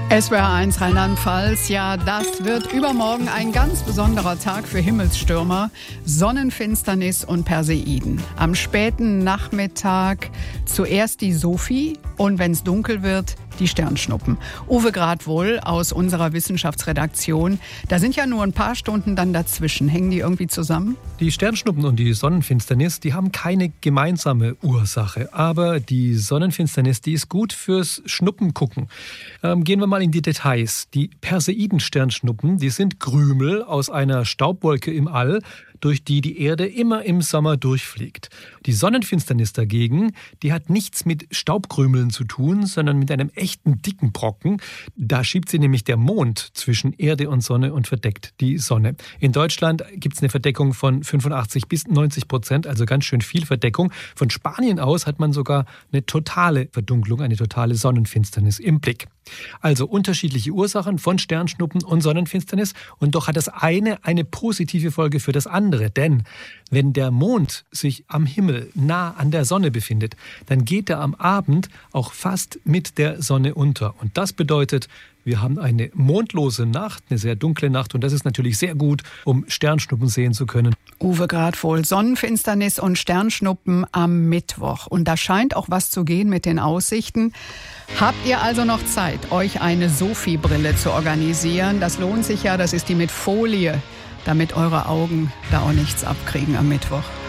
SWR1 Rheinland-Pfalz, ja, das wird übermorgen ein ganz besonderer Tag für Himmelsstürmer, Sonnenfinsternis und Perseiden. Am späten Nachmittag zuerst die Sophie und wenn es dunkel wird, die Sternschnuppen. Uwe Gradwohl aus unserer Wissenschaftsredaktion. Da sind ja nur ein paar Stunden dann dazwischen. Hängen die irgendwie zusammen? Die Sternschnuppen und die Sonnenfinsternis, die haben keine gemeinsame Ursache. Aber die Sonnenfinsternis, die ist gut fürs Schnuppengucken. Gehen wir mal in die Details. Die Perseiden-Sternschnuppen, die sind Krümel aus einer Staubwolke im All, durch die die Erde immer im Sommer durchfliegt. Die Sonnenfinsternis dagegen, die hat nichts mit Staubkrümeln zu tun, sondern mit einem echten dicken Brocken. Da schiebt sie nämlich der Mond zwischen Erde und Sonne und verdeckt die Sonne. In Deutschland gibt es eine Verdeckung von 85-90%, also ganz schön viel Verdeckung. Von Spanien aus hat man sogar eine totale Verdunklung, eine totale Sonnenfinsternis im Blick. Also unterschiedliche Ursachen von Sternschnuppen und Sonnenfinsternis und doch hat das eine positive Folge für das andere, denn wenn der Mond sich am Himmel nah an der Sonne befindet, dann geht er am Abend auch fast mit der Sonne unter und das bedeutet, wir haben eine mondlose Nacht, eine sehr dunkle Nacht und das ist natürlich sehr gut, um Sternschnuppen sehen zu können. Uwe Gradwohl, Sonnenfinsternis und Sternschnuppen am Mittwoch. Und da scheint auch was zu gehen mit den Aussichten. Habt ihr also noch Zeit, euch eine Sophie-Brille zu organisieren? Das lohnt sich ja, das ist die mit Folie, damit eure Augen da auch nichts abkriegen am Mittwoch.